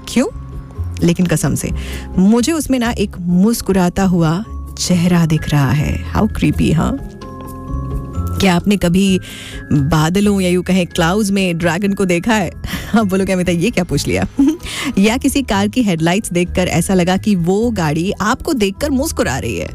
क्यों? लेकिन कसम से मुझे उसमें ना एक मुस्कुराता हुआ चेहरा दिख रहा है. How creepy. हाँ, क्या आपने कभी बादलों या यूं कहें क्लाउड्स में ड्रैगन को देखा है? आप बोलोगे अमिता ये क्या पूछ लिया. या किसी कार की हेडलाइट्स देखकर ऐसा लगा कि वो गाड़ी आपको देखकर मुस्कुरा रही है.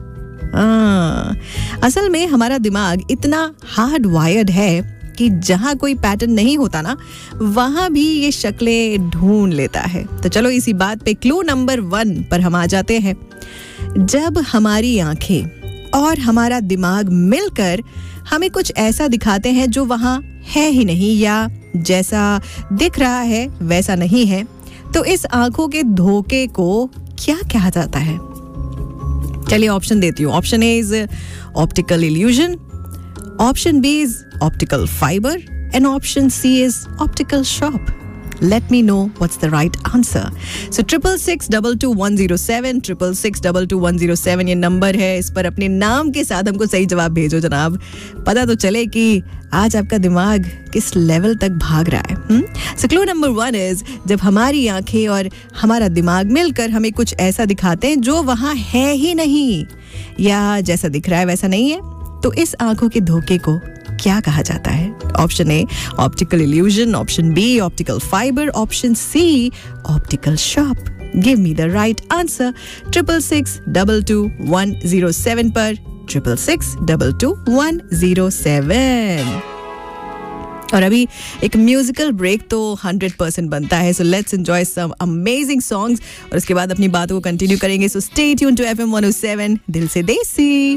असल में हमारा दिमाग इतना हार्ड वायर्ड है कि जहां कोई पैटर्न नहीं होता ना, वहां भी ये शक्लें ढूंढ लेता है. तो चलो इसी बात पे क्लू नंबर 1 पर हम आ जाते हैं. जब हमारी आंखें और हमारा दिमाग मिलकर हमें कुछ ऐसा दिखाते हैं जो वहां है ही नहीं, या जैसा दिख रहा है वैसा नहीं है, तो इस आंखों के धोखे को क्या कहा जाता है? चलिए ऑप्शन देती हूँ. Option A is optical illusion, option B is optical fiber, and option C is optical shop. Let me know what's the right answer. So 666222107 666222107 ये नंबर है. इस पर अपने नाम के साथ हमको सही जवाब भेजो जनाब. पता तो चले कि आज आपका दिमाग किस लेवल तक भाग रहा है. So clue number 1 is जब हमारी आंखें और हमारा दिमाग मिलकर हमें कुछ ऐसा दिखाते हैं जो वहां है ही नहीं, या जैसा दिख रहा है वैसा नहीं है, तो इस आंखों के धोखे को क्या कहा जाता है? Option A optical illusion, option B optical fibre, option C optical shop. Give me the right answer. 666222107 पर 666222107. और अभी एक म्यूजिकल ब्रेक तो 100% बनता है. So let's enjoy some amazing songs और उसके बाद अपनी बातों को कंटिन्यू करेंगे. So stay tuned to FM 107 दिल से देसी.